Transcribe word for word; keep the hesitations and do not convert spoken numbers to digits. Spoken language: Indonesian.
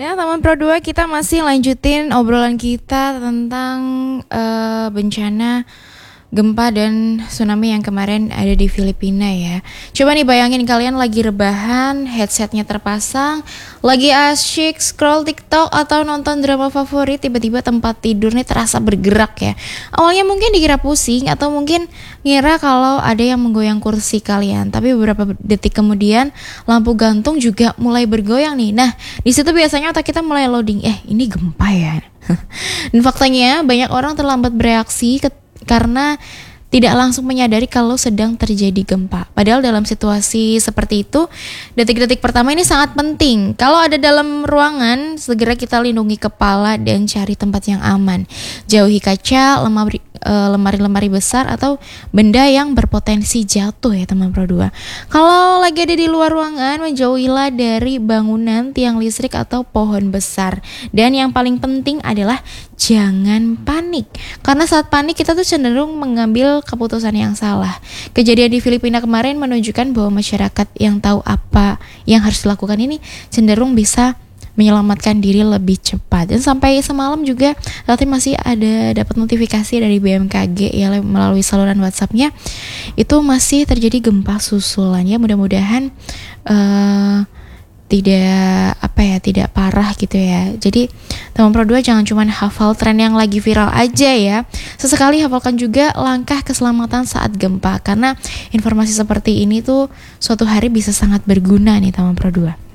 Ya, teman Pro dua, kita masih lanjutin obrolan kita tentang uh, bencana gempa dan tsunami yang kemarin ada di Filipina ya. Coba nih bayangin kalian lagi rebahan, headsetnya terpasang, lagi asyik scroll TikTok atau nonton drama favorit, tiba-tiba tempat tidur nih terasa bergerak ya. Awalnya mungkin dikira pusing atau mungkin ngira kalau ada yang menggoyang kursi kalian, tapi beberapa detik kemudian lampu gantung juga mulai bergoyang nih. Nah, di situ biasanya otak kita mulai loading, eh ini gempa ya. Dan faktanya banyak orang terlambat bereaksi ke karena tidak langsung menyadari kalau sedang terjadi gempa. Padahal dalam situasi seperti itu, detik-detik pertama ini sangat penting. Kalau ada dalam ruangan, segera kita lindungi kepala dan cari tempat yang aman. Jauhi kaca, lemari, uh, lemari-lemari besar atau benda yang berpotensi jatuh ya teman Pro dua. Kalau lagi ada di luar ruangan, menjauhilah dari bangunan, tiang listrik atau pohon besar. Dan yang paling penting adalah jangan panik. Karena saat panik kita tuh cenderung mengambil keputusan yang salah. Kejadian di Filipina kemarin menunjukkan bahwa masyarakat yang tahu apa yang harus dilakukan ini cenderung bisa menyelamatkan diri lebih cepat. Dan sampai semalam juga tadi masih ada dapat notifikasi dari B M K G ya melalui saluran WhatsApp-nya, itu masih terjadi gempa susulannya. Mudah-mudahan uh, tidak apa ya tidak parah gitu ya. Jadi teman Pro dua jangan cuma hafal tren yang lagi viral aja ya. Sesekali hafalkan juga langkah keselamatan saat gempa, karena informasi seperti ini tuh suatu hari bisa sangat berguna nih teman Pro dua.